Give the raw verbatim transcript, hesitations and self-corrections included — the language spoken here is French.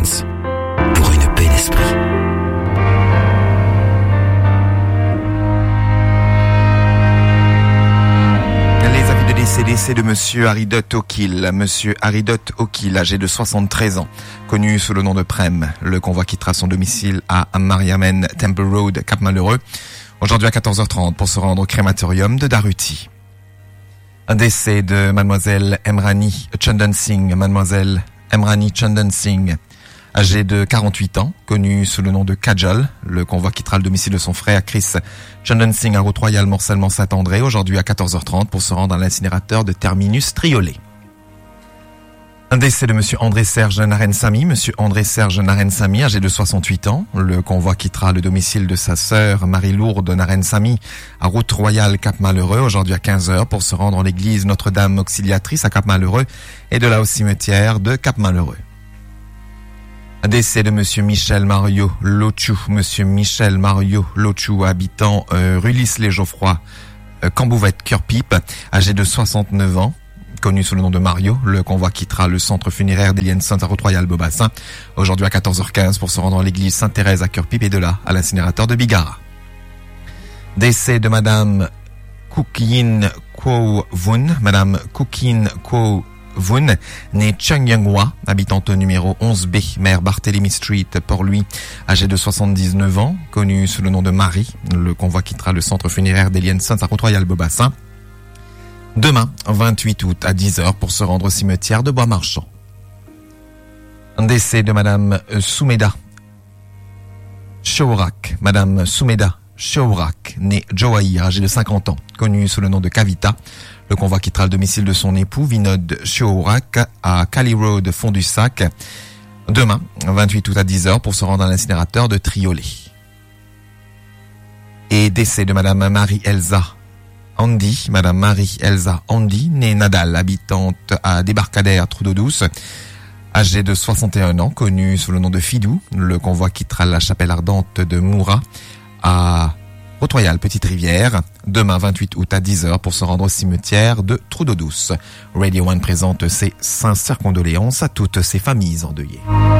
Insurance. Pour une paix d'esprit. Les avis de décès, décès de Monsieur Haridot O'Kill. Monsieur Haridot O'Kill, âgé de soixante-treize ans, connu sous le nom de Prem. Le convoi quittera son domicile à Mariamen Temple Road, Cap-Malheureux, aujourd'hui à quatorze heures trente pour se rendre au crématorium de Daruti. Un décès de Mademoiselle Emrani Chandan Singh. Mademoiselle Emrani Chandan Singh, âgée de quarante-huit ans, connue sous le nom de Kajal. Le convoi quittera le domicile de son frère Chris Chandan Singh à Route Royale Morcellement Saint-André, aujourd'hui à quatorze heures trente pour se rendre à l'incinérateur de Terminus Triolet. Un décès de Monsieur André-Serge Narensamy. Monsieur André-Serge Narensamy, âgé de soixante-huit ans. Le convoi quittera le domicile de sa sœur Marie-Lourde Narensamy à Route Royale Cap-Malheureux, aujourd'hui à quinze heures pour se rendre en l'église Notre-Dame Auxiliatrice à Cap-Malheureux et de là au cimetière de Cap-Malheureux. Un décès de Monsieur Michel Mario Lochou. Monsieur Michel Mario Lochou, habitant euh, rue Lys-les-Geoffroy, euh, Cambouvette, Cœur-Pipe, âgé de soixante-neuf ans. Connu sous le nom de Mario, le convoi quittera le centre funéraire d'Eliane Sainte à Route-Royale-Beaubassin, aujourd'hui à quatorze heures quinze pour se rendre à l'église Sainte-Thérèse à Cœur-Pipe et de là à l'incinérateur de Bigara. Décès de Madame Kukin Kwo Vun. Madame Kukin Kwo Vun, née Chung Young-Hwa, habitante au numéro onze B, maire Barthélemy Street, Port-Louis, âgée de soixante-dix-neuf ans, connue sous le nom de Marie. Le convoi quittera le centre funéraire d'Eliane Sainte à Route-Royale-Beaubassin demain, vingt-huit août, à dix heures, pour se rendre au cimetière de Bois-Marchand. Un décès de Madame Soumeda Chourak. Madame Soumeda Chourak, née Joaï, âgée de cinquante ans, connue sous le nom de Kavita. Le convoi quittera le domicile de son époux, Vinod Chourak, à Cali Road, Fond du Sac, demain, vingt-huit août, à dix heures, pour se rendre à l'incinérateur de Triolet. Et décès de Madame Marie-Elsa Andy, Madame Marie-Elsa Andy, née Nadal, habitante à Débarcadère, Trou-d'Eau-Douce, âgée de soixante et un ans, connue sous le nom de Fidou. Le convoi quittera la chapelle ardente de Moura à Route-Royale, Petite-Rivière, demain vingt-huit août à dix heures pour se rendre au cimetière de Trou-d'Eau-Douce. Radio One présente ses sincères condoléances à toutes ces familles endeuillées.